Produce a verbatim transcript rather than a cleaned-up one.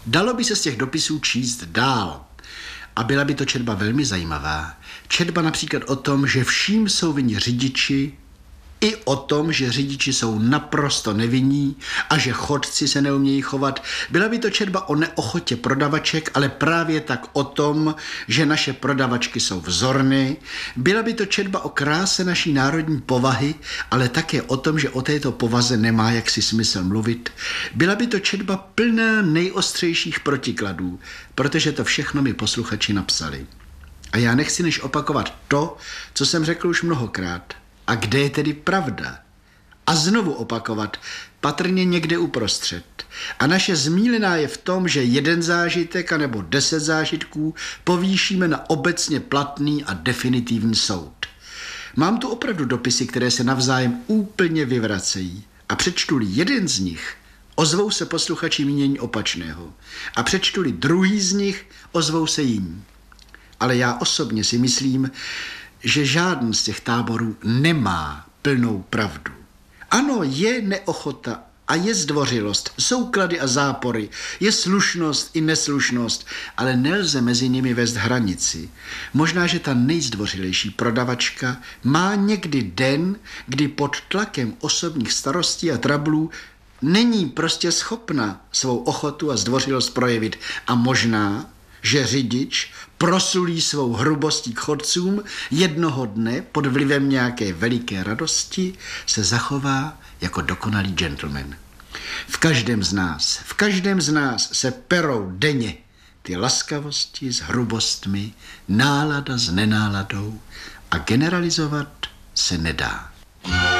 Dalo by se z těch dopisů číst dál. A byla by to četba velmi zajímavá. Četba například o tom, že vším jsou vinni řidiči, i o tom, že řidiči jsou naprosto nevinní a že chodci se neumějí chovat. Byla by to četba o neochotě prodavaček, ale právě tak o tom, že naše prodavačky jsou vzorné. Byla by to četba o kráse naší národní povahy, ale také o tom, že o této povaze nemá jaksi smysl mluvit. Byla by to četba plná nejostřejších protikladů, protože to všechno mi posluchači napsali. A já nechci než opakovat to, co jsem řekl už mnohokrát. A kde je tedy pravda? A znovu opakovat, patrně někde uprostřed. A naše zmílená je v tom, že jeden zážitek anebo deset zážitků povýšíme na obecně platný a definitivní soud. Mám tu opravdu dopisy, které se navzájem úplně vyvracejí. A přečtu-li jeden z nich, ozvou se posluchači mínění opačného. A přečtu-li druhý z nich, ozvou se jiní. Ale já osobně si myslím, že žádný z těch táborů nemá plnou pravdu. Ano, je neochota a je zdvořilost, jsou klady a zápory, je slušnost i neslušnost, ale nelze mezi nimi vést hranici. Možná, že ta nejzdvořilejší prodavačka má někdy den, kdy pod tlakem osobních starostí a trablů není prostě schopna svou ochotu a zdvořilost projevit. A možná, že řidič prosulí svou hrubostí k chodcům, jednoho dne pod vlivem nějaké veliké radosti se zachová jako dokonalý gentleman. V každém z nás, v každém z nás se perou denně ty laskavosti s hrubostmi, nálada s nenáladou a generalizovat se nedá.